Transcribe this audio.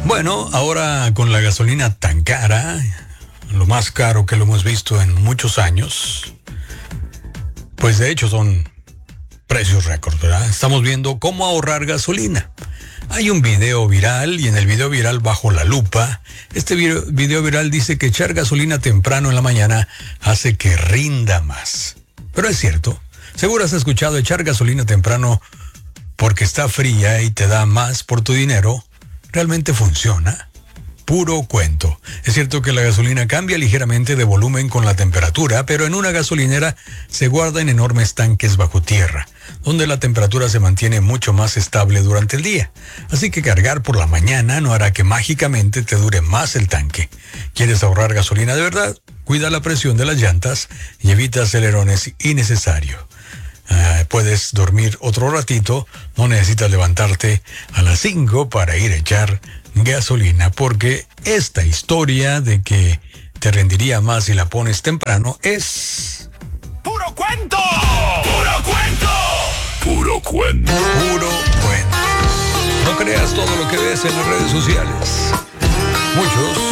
Bueno, ahora con la gasolina tan cara, lo más caro que lo hemos visto en muchos años, pues de hecho son precios récord, ¿verdad? Estamos viendo cómo ahorrar gasolina. Hay un video viral y en el video viral bajo la lupa, este video viral dice que echar gasolina temprano en la mañana hace que rinda más. Pero es cierto, seguro has escuchado echar gasolina temprano porque está fría y te da más por tu dinero. ¿Realmente funciona? Puro cuento. Es cierto que la gasolina cambia ligeramente de volumen con la temperatura, pero en una gasolinera se guardan enormes tanques bajo tierra, donde la temperatura se mantiene mucho más estable durante el día. Así que cargar por la mañana no hará que mágicamente te dure más el tanque. ¿Quieres ahorrar gasolina de verdad? Cuida la presión de las llantas y evita acelerones innecesarios. Puedes dormir otro ratito, no necesitas levantarte a las 5 para ir a echar gasolina, porque esta historia de que te rendiría más si la pones temprano es... ¡Puro cuento! ¡Puro cuento! ¡Puro cuento! Puro cuento. No creas todo lo que ves en las redes sociales. Muchos